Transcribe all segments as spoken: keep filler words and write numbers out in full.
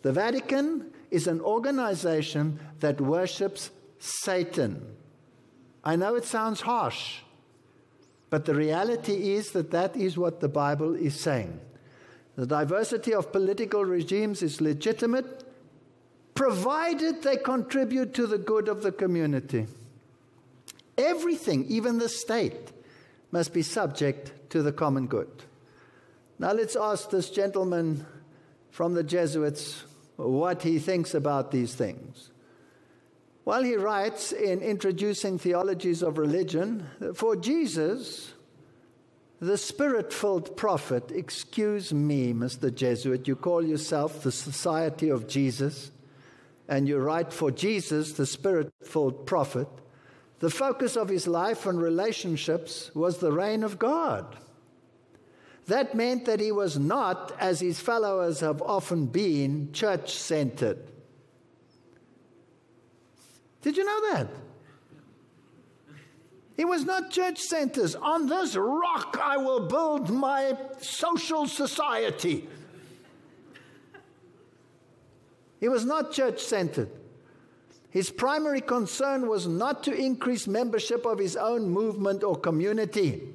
The Vatican is an organization that worships Satan. I know it sounds harsh, but the reality is that that is what the Bible is saying. The diversity of political regimes is legitimate, provided they contribute to the good of the community. Everything, even the state, must be subject to the common good. Now let's ask this gentleman from the Jesuits what he thinks about these things. Well, he writes in Introducing Theologies of Religion, for Jesus, the Spirit-filled prophet, excuse me, Mister Jesuit, you call yourself the Society of Jesus, and you write for Jesus, the Spirit-filled prophet. The focus of his life and relationships was the reign of God. That meant that he was not, as his followers have often been, church-centered. Did you know that? He was not church-centered. On this rock I will build my social society. He was not church-centered. His primary concern was not to increase membership of his own movement or community.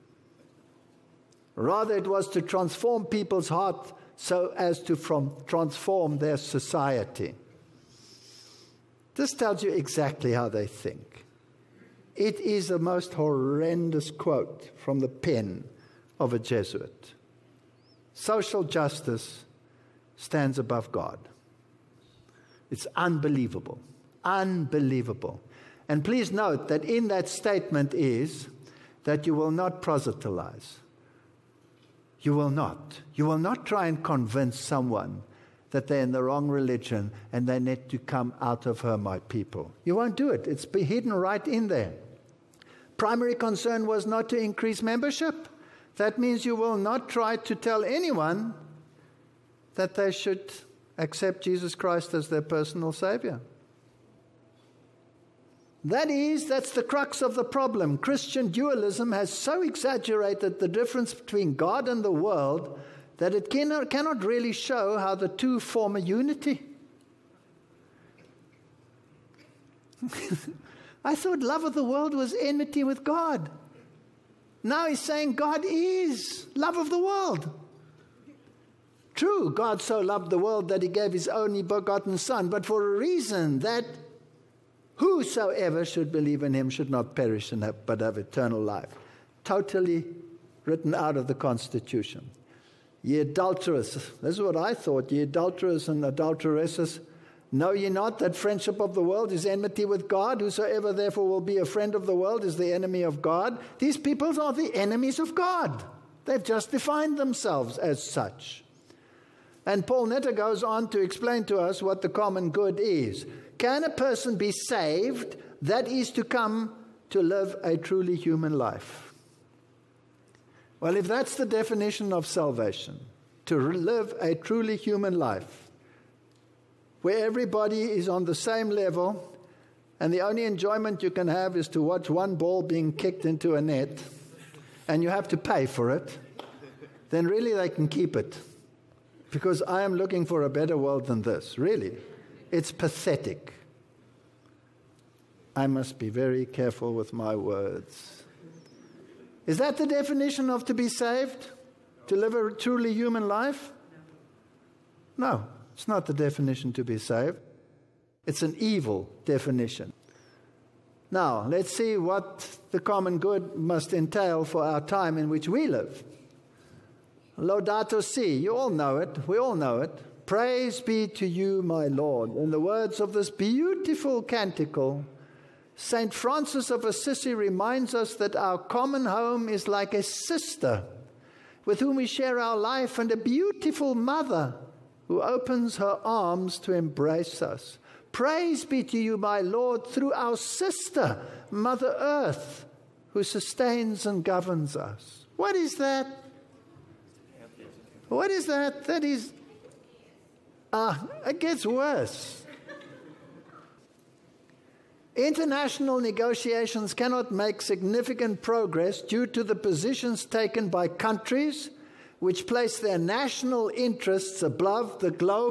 Rather, it was to transform people's hearts so as to from, transform their society. This tells you exactly how they think. It is the most horrendous quote from the pen of a Jesuit. Social justice stands above God. It's unbelievable. Unbelievable. And please note that in that statement is that you will not proselytize. You will not. You will not try and convince someone that they're in the wrong religion and they need to come out of her, my people. You won't do it. It's hidden right in there. Primary concern was not to increase membership. That means you will not try to tell anyone that they should accept Jesus Christ as their personal Savior. That is, that's the crux of the problem. Christian dualism has so exaggerated the difference between God and the world that it cannot, cannot really show how the two form a unity. I thought love of the world was enmity with God. Now he's saying God is love of the world. True, God so loved the world that he gave his only begotten Son, but for a reason that whosoever should believe in him should not perish and have, but have eternal life. Totally written out of the Constitution. Ye adulterous, this is what I thought, ye adulterers and adulteresses, know ye not that friendship of the world is enmity with God? Whosoever therefore will be a friend of the world is the enemy of God. These people are the enemies of God. They've just defined themselves as such. And Paul Netter goes on to explain to us what the common good is. Can a person be saved that is to come to live a truly human life? Well, if that's the definition of salvation, to live a truly human life, where everybody is on the same level, and the only enjoyment you can have is to watch one ball being kicked into a net, and you have to pay for it, then really they can keep it. Because I am looking for a better world than this, really. It's pathetic. I must be very careful with my words. Is that the definition of to be saved? To live a truly human life? No, it's not the definition to be saved. It's an evil definition. Now, let's see what the common good must entail for our time in which we live. Laudato Si, you all know it, we all know it. Praise be to you, my Lord. In the words of this beautiful canticle, Saint Francis of Assisi reminds us that our common home is like a sister with whom we share our life, and a beautiful mother who opens her arms to embrace us. Praise be to you, my Lord, through our sister, Mother Earth, who sustains and governs us. What is that? What is that? That is, ah, uh, it gets worse. International negotiations cannot make significant progress due to the positions taken by countries which place their national interests above the global